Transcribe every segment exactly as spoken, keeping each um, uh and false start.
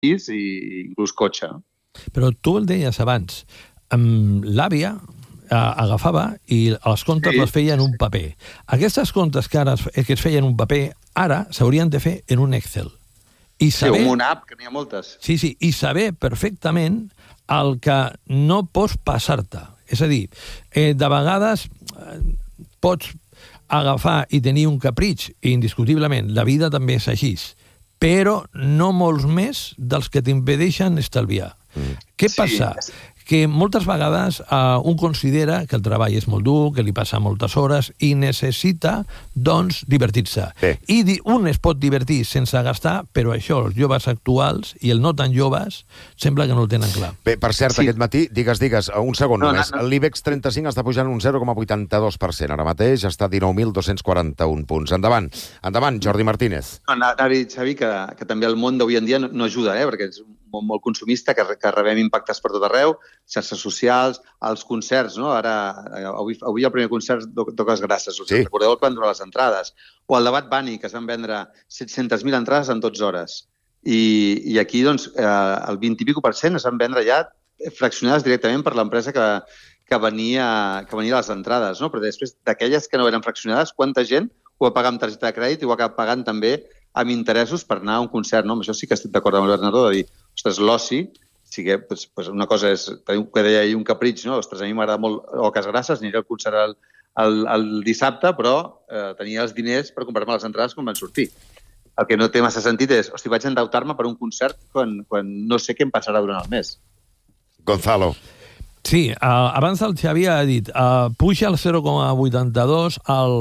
pis i inclús cotxe. Però tu el deies abans, amb l'àvia agafava i els comptes sí, les feia en un paper. Aquestes comptes que ara que es feien en un paper, ara s'haurien de fer en un Excel. I saber, sí, una app, que n'hi ha moltes. Sí, sí, i saber perfectament el que no pots passar-te. És a dir, eh, de vegades eh, pots agafar i tenir un capritx, i indiscutiblement, la vida també és així, però no molts més dels que t'impedeixen estalviar. Mm. Què passa? Sí. Que moltes vegades eh, un considera que el treball és molt dur, que li passa moltes hores i necessita, doncs, divertir-se. Sí. I di un es pot divertir sense gastar, però això, els joves actuals i el no tan joves, sembla que no el tenen clar. Bé, per cert, sí. Aquest matí, digues, digues, un segon no, només, no, no. l'IBEX trenta-cinc està pujant un zero coma vuitanta-dos per cent, ara mateix està a dinou mil dos-cents quaranta-un punts. Endavant, endavant, Jordi Martínez. No, anava a dir, Xavi, que, que també el món d'avui en dia no, no ajuda, eh, perquè és molt, molt consumista, que, que rebem impactes per tot arreu, xarxes socials, els concerts, no? Ara, avui, avui el primer concert d'Oques Grasses, us sí. recordeu que van donar les entrades, o el debat Bani, que es van vendre set-centes mil entrades en dotze hores. I, i aquí, doncs, eh, el vint i pico per cent es van vendre ja fraccionades directament per l'empresa que, que, venia, que venia les entrades, no? Però després d'aquelles que no eren fraccionades, quanta gent ho va pagar amb targeta de crèdit i ho va acabar pagant també amb interessos per anar a un concert, no? Amb això sí que estic d'acord amb el Bernardo, de dir, ostres, l'oci, sí que pues, pues una cosa és, que deia ahir, un capritx, no? Ostres, a mi m'agrada molt Oques Grasses, aniré al concert el, el, el dissabte, però eh, tenia els diners per comprar-me les entrades quan van sortir. El que no té massa sentit és, hosti, vaig endeutar-me per un concert quan, quan no sé què em passarà durant el mes. Gonzalo. Sí, uh, abans el Xavi ha dit, uh, puja el zero coma vuitanta-dos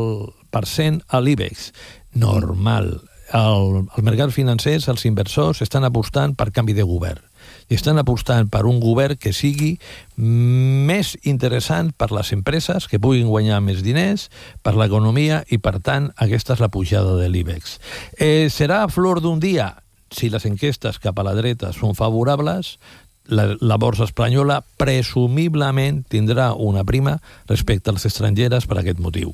per cent a l'IBEX. Normal. El, el mercat financer, els inversors, estan apostant per canvi de govern. I estan apostant per un govern que sigui més interessant per les empreses, que puguin guanyar més diners, per l'economia, i, per tant, aquesta és la pujada de l'IBEX. Eh, serà a flor d'un dia? Si les enquestes cap a la dreta són favorables, la, la borsa espanyola presumiblement tindrà una prima respecte als estrangeres per aquest motiu.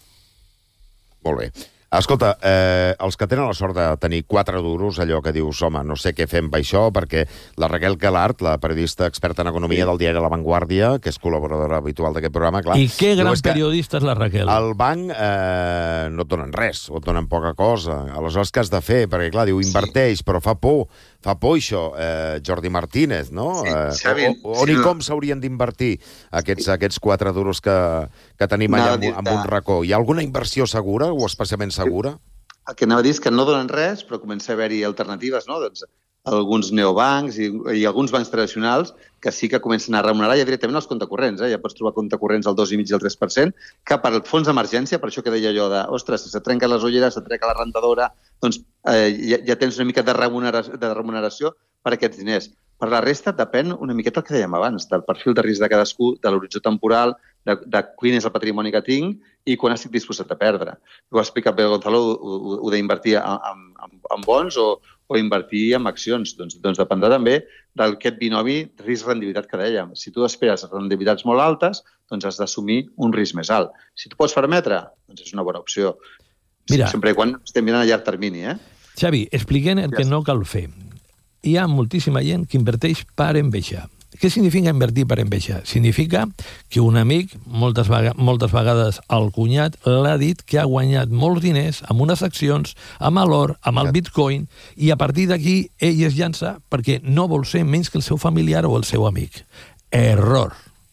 Molt bé. Escolta, eh, els que tenen la sort de tenir quatre duros, allò que dius, home, no sé què fem per això, perquè la Raquel Calart, la periodista experta en economia sí. del diari La Vanguardia, que és col·laboradora habitual d'aquest programa, clar... I que gran periodista és la Raquel. Al banc eh, no et donen res, o et donen poca cosa. Aleshores, què has de fer? Perquè, clar, diu, inverteix, sí. però fa por. Fa por això, eh, Jordi Martínez, no? Sí, eh, o, on sí, i com s'haurien d'invertir aquests, aquests quatre duros que, que tenim allà amb, amb un racó? Hi ha alguna inversió segura o especialment segura? El que anava a dir és que no donen res, però comença a haver-hi alternatives, no? Doncs alguns neobancs i, i alguns bancs tradicionals que sí que comencen a remunerar ja directament els comptacorrents. Eh? Ja pots trobar comptacorrents al dos coma cinc i al tres per cent, que per al fons d'emergència, per això que deia jo de, ostres, si se trenquen les ulleres, se trenca la rentadora, doncs eh, ja, ja tens una mica de remuneració, de remuneració per aquests diners. Per la resta, depèn una miqueta el que dèiem abans, del perfil de risc de cadascú, de l'horitzó temporal, de, de quin és el patrimoni que tinc i quan estic disposat a perdre. Ho ha explicat bé Gonzalo, ho, ho, ho d'invertir en, en, en bons o, o invertir en accions. Doncs, doncs dependrà també d'aquest binomi risc-rendibilitat que dèiem. Si tu esperes rendibilitats molt altes, doncs has d'assumir un risc més alt. Si tu pots permetre, doncs és una bona opció. Mira, sempre i quan estem mirant a llarg termini, eh? Xavi, expliquem el que no cal fer. Hi ha moltíssima gent que inverteix per enveja. Què significa invertir per enveja? Significa que un amic, moltes, vega moltes vegades el cunyat, l'ha dit que ha guanyat molts diners amb unes accions, amb l'or, amb el bitcoin, i a partir d'aquí ell es llança perquè no vol ser menys que el seu familiar o el seu amic. Error.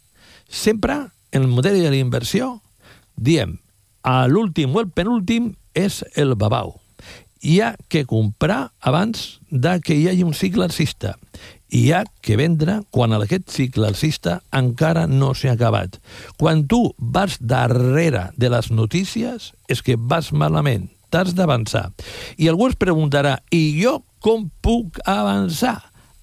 Sempre, en el model de la inversió, diem, a l'últim o el penúltim és el babau. Hi ha que comprar abans de que hi hagi un cicle alcista. Hi ha que vendre quan aquest cicle alcista encara no s'ha acabat. Quan tu vas darrere de les notícies és que vas malament, t'has d'avançar. I algú es preguntarà, i jo com puc avançar?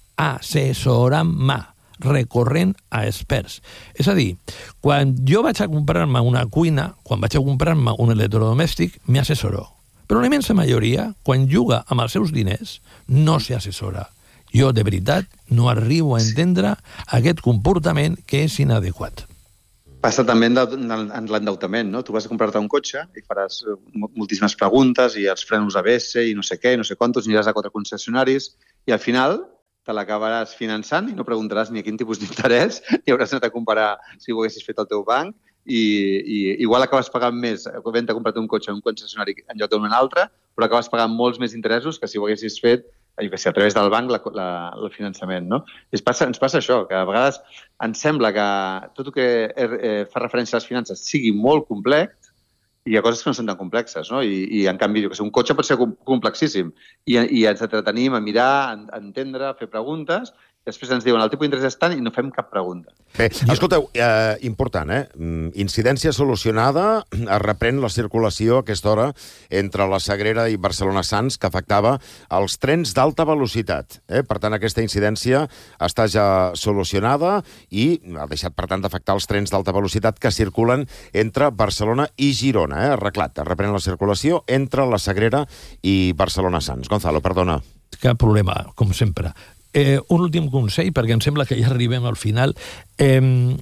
Assessorant-me, recorrent a experts. És a dir, quan jo vaig a comprar-me una cuina, quan vaig a comprar-me un electrodomèstic, m'assessoro. Però la immensa majoria, quan juga amb els seus diners, no s'assessora. Jo, de veritat, no arribo a entendre aquest comportament que és inadequat. Passa també en l'endeutament, no? Tu vas a comprar-te un cotxe i faràs moltíssimes preguntes i els frenos A B S i no sé què, no sé quantos, aniràs a quatre concessionaris i al final te l'acabaràs finançant i no preguntaràs ni a quin tipus d'interès i hauràs anat a comparar si ho haguessis fet al teu banc i, i igual acabes pagant més havent de comprar-te un cotxe en un concessionari en lloc d'un altre, però acabes pagant molts més interessos que si ho haguessis fet que si a través del banc la, la, el finançament, no? I es passa, ens passa això, que a vegades ens sembla que tot el que eh, fa referència a les finances sigui molt complex i hi ha coses que no són tan complexes, no? I, i en canvi, jo que sé, un cotxe pot ser complexíssim i, i ens entretenim a mirar, a entendre, a fer preguntes. Després ens diuen el tipus d'interès és tant i no fem cap pregunta. Bé, escolteu, eh, important, eh? Incidència solucionada, es reprèn la circulació a aquesta hora entre la Sagrera i Barcelona-Sants que afectava els trens d'alta velocitat. Eh? Per tant, aquesta incidència està ja solucionada i ha deixat, per tant, d'afectar els trens d'alta velocitat que circulen entre Barcelona i Girona. Eh? Arreglat, es reprèn la circulació entre la Sagrera i Barcelona-Sants. Gonzalo, perdona. Cap problema, com sempre. Eh, un últim consell, perquè em sembla que ja arribem al final. Eh,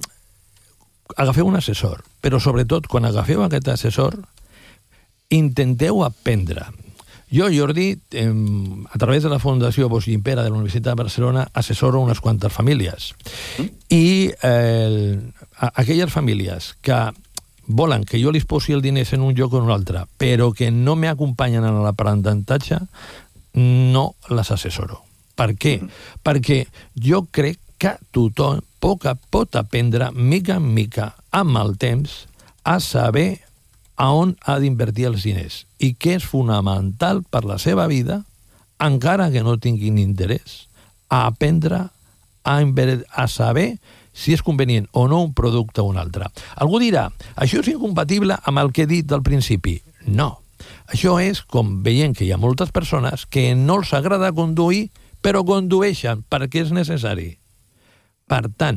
agafeu un assessor, però sobretot, quan agafeu aquest assessor, intenteu aprendre. Jo, Jordi, eh, a través de la Fundació Bosch i Gimpera de la Universitat de Barcelona, assessoro unes quantes famílies. I eh, aquelles famílies que volen que jo li posi el diners en un lloc o en un altre, però que no m'acompanyen en l'aprenentatge, no les assessoro. Per què? Mm. Perquè jo crec que tothom poc a pot aprendre, mica en mica, amb el temps, a saber a on ha d'invertir els diners i què és fonamental per la seva vida, encara que no tinguin interès, a aprendre a, a saber si és convenient o no un producte o un altre. Algú dirà, això és incompatible amb el que he dit al principi. No. Això és com veient que hi ha moltes persones que no els agrada conduir però condueixen perquè és necessari. Per tant,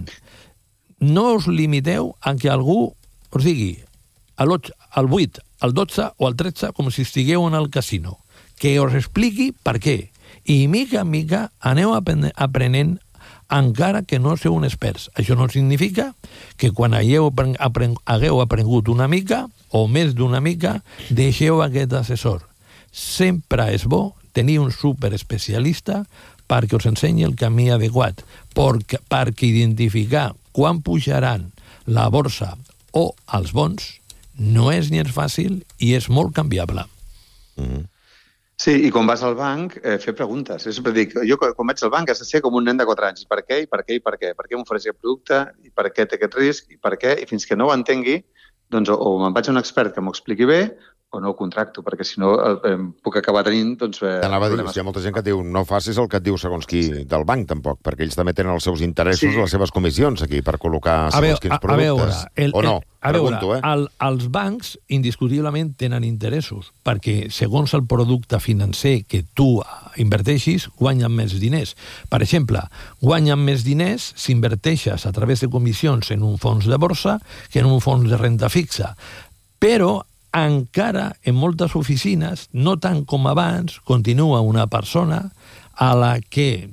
no us limiteu a que algú us digui al vuit, al dotze o al tretze com si estigueu en el casino, que us expliqui per què. I mica en mica aneu aprenent encara que no sou un experts. Això no significa que quan hagueu, apren hagueu aprengut una mica o més d'una mica, deixeu aquest assessor. Sempre és bo tenir un superespecialista perquè us ensenyi el camí adequat, perquè, perquè identificar quan pujaran la borsa o els bons no és ni és fàcil i és molt canviable. Mm-hmm. Sí, i quan vas al banc, eh, fer preguntes. Jo sempre dic, jo quan vaig al banc has de ser com un nen de quatre anys. I per què, i per què, i per què? Per què m'ofereix aquest producte? I per què té aquest risc? I per què? I fins que no ho entengui, doncs o, o me'n vaig a un expert que m'ho expliqui bé, o no ho contracto, perquè si no eh, puc acabar tenint doncs, eh, T'anava a dir, hi ha molta gent que et diu no facis el que et diu segons qui del banc, tampoc, perquè ells també tenen els seus interessos, sí. Les seves comissions aquí per col·locar segons veu, quins productes. A veure, el, o no, el, a pregunto, veure, eh? El, els bancs indiscutiblement tenen interessos, perquè segons el producte financer que tu inverteixis, guanyen més diners. Per exemple, guanyen més diners si inverteixes a través de comissions en un fons de borsa que en un fons de renda fixa. Però encara en moltes oficines, no tant com abans, continua una persona a la que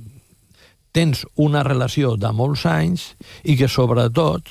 tens una relació de molts anys i que sobretot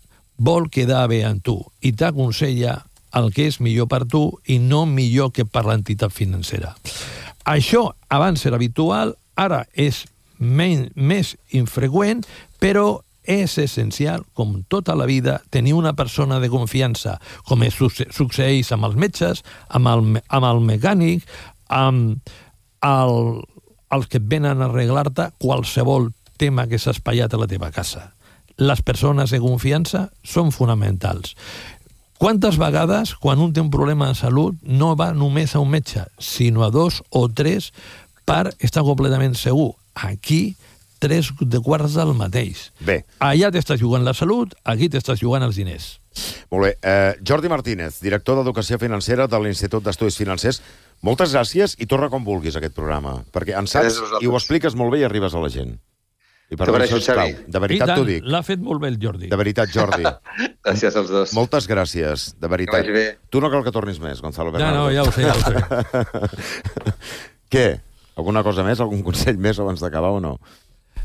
vol quedar bé amb tu i t'aconsella el que és millor per tu i no millor que per l'entitat financera. Això abans era habitual, ara és men més infreqüent, però és essencial, com tota la vida, tenir una persona de confiança, com es succeeix amb els metges, amb el, amb el mecànic, amb el, els que et venen a arreglar-te qualsevol tema que s'ha espatllat a la teva casa. Les persones de confiança són fonamentals. Quantes vegades, quan un té un problema de salut, no va només a un metge, sinó a dos o tres per estar completament segur? Aquí tres de quarts del mateix. Bé. Allà t'estàs jugant la salut, aquí t'estàs jugant els diners. Molt bé. Eh, Jordi Martínez, director d'Educació Financera de l'Institut d'Estudis Financers, moltes gràcies i torna com vulguis aquest programa, perquè en saps i ho expliques molt bé i arribes a la gent. I per això és clau. De veritat t'ho dic. L'ha fet molt bé el Jordi. De veritat, Jordi. Gràcies als dos. Moltes gràcies, de veritat. Tu no cal que tornis més, Gonzalo Ja, Bernardo. no, ja ho sé, ja ho sé. Què? Alguna cosa més? Algun consell més abans d'acabar o no?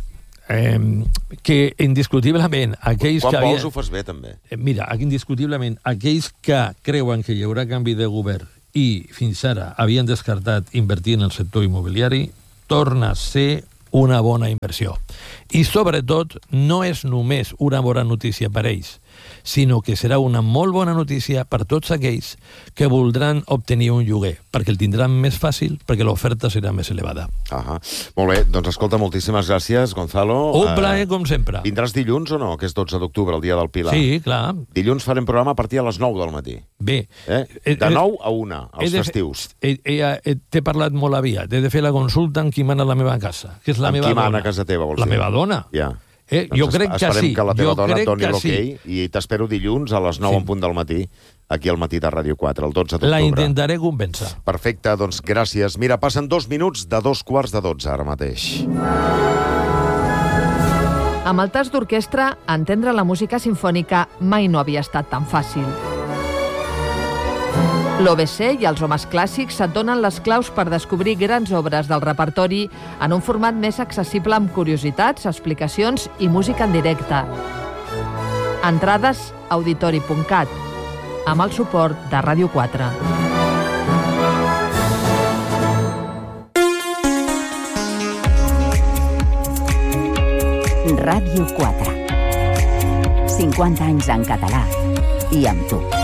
eh, que indiscutiblement aquells Quan que... vols havien... ho fas bé, també. Mira, indiscutiblement aquells que creuen que hi haurà canvi de govern i fins ara havien descartat invertir en el sector immobiliari, torna a ser una bona inversió. I sobretot no és només una bona notícia per ells, sinó que serà una molt bona notícia per tots aquells que voldran obtenir un lloguer, perquè el tindran més fàcil, perquè l'oferta serà més elevada. Ahà. Molt bé, doncs escolta, moltíssimes gràcies, Gonzalo. Un plaer, com sempre. Vindràs dilluns o no, que és dotze d'octubre, el dia del Pilar? Sí, clar. Dilluns farem programa a partir de les nou del matí. Bé. Eh? De nou a una, als festius. He, he, he, T'he parlat molt aviat. He de fer la consulta amb qui mana a la meva casa, que és la amb meva qui dona. mana a casa teva, vols La dir? meva dona. Ja. Eh, doncs jo crec que esperem sí. que la teva jo dona et doni l'ok sí. i t'espero dilluns a les nou Sí. en punt del matí, aquí al matí de Ràdio quatre, el dotze d'octubre. La intentaré convèncer. Perfecte, doncs gràcies. Mira, passen dos minuts de dos quarts de dotze ara mateix. Amb el tas d'orquestra, entendre la música simfònica mai no havia estat tan fàcil. L'O B C i els homes clàssics et donen les claus per descobrir grans obres del repertori en un format més accessible amb curiositats, explicacions i música en directe. Entrades auditori punt cat, amb el suport de Ràdio quatre. Ràdio quatre. cinquanta anys en català i amb tu.